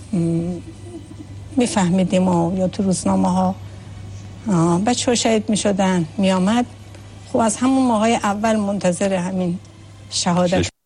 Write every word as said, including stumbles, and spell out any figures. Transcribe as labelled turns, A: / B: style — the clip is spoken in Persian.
A: میفهمیدیم و یا تو روزنامه ها بچه ها شهید میشدن میامد. خب از همون ماهای اول منتظر همین شهادت